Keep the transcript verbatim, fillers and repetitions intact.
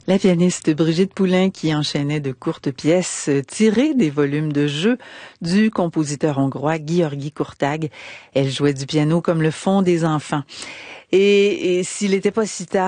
La pianiste Brigitte Poulain qui enchaînait de courtes pièces tirées des volumes de jeux du compositeur hongrois György Kurtág. Elle jouait du piano comme le font des enfants. Et, et s'il n'était pas si tard,